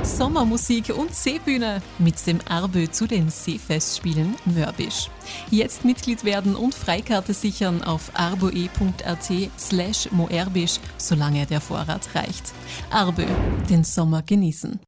Sommermusik und Seebühne mit dem Arbö zu den Seefestspielen Mörbisch. Jetzt Mitglied werden und Freikarte sichern auf arboe.at/moerbisch, solange der Vorrat reicht. Arbö, den Sommer genießen.